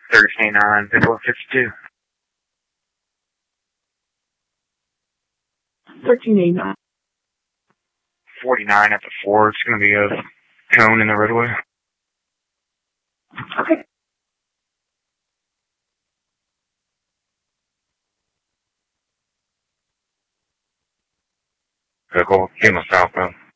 13-9, vehicle 52. 1389. 49 at the 4. It's going to be a cone in the roadway. Okay. Vehicle came southbound.